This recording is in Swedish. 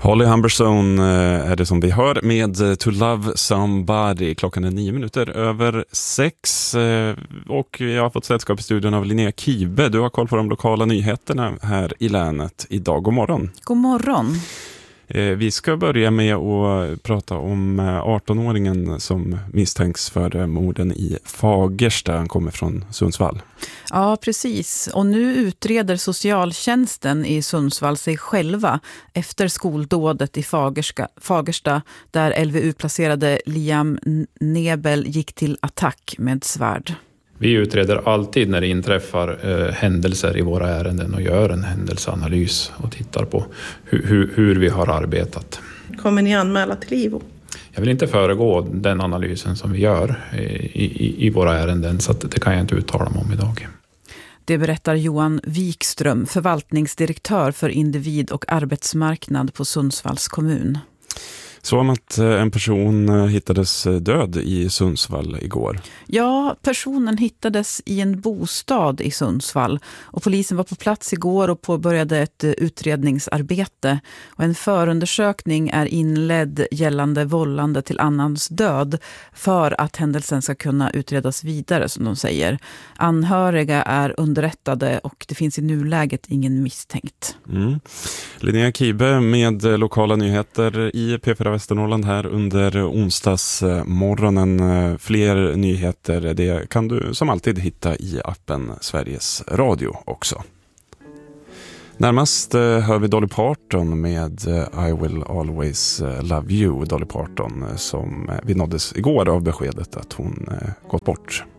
Holly Humberstone är det som vi hör med To Love Somebody. Klockan är 9:06 och jag har fått sällskap i studion av Linnea Kibe. Du har koll på de lokala nyheterna här i länet idag. God morgon. God morgon. Vi ska börja med att prata om 18-åringen som misstänks för morden i Fagersta. Han kommer från Sundsvall. Ja, precis. Och nu utreder socialtjänsten i Sundsvall sig själva efter skoldådet i Fagersta där LVU-placerade Liam Nebel gick till attack med svärd. Vi utreder alltid när det inträffar händelser i våra ärenden och gör en händelseanalys och tittar på hur vi har arbetat. Kommer ni anmäla till IVO? Jag vill inte föregå den analysen som vi gör i våra ärenden, så att det kan jag inte uttala mig om idag. Det berättar Johan Wikström, förvaltningsdirektör för individ- och arbetsmarknad på Sundsvalls kommun. Så om att en person hittades död i Sundsvall igår. Ja, personen hittades i en bostad i Sundsvall och polisen var på plats igår och påbörjade ett utredningsarbete. Och en förundersökning är inledd gällande vållande till annans död för att händelsen ska kunna utredas vidare, som de säger. Anhöriga är underrättade och det finns i nuläget ingen misstänkt. Linnea Kibe med lokala nyheter i P4 Västernorrland här under onsdagsmorgonen. Fler nyheter, det kan du som alltid hitta i appen Sveriges Radio också. Närmast hör vi Dolly Parton med I Will Always Love You. Dolly Parton som vi nåddes igår av beskedet att hon gått bort.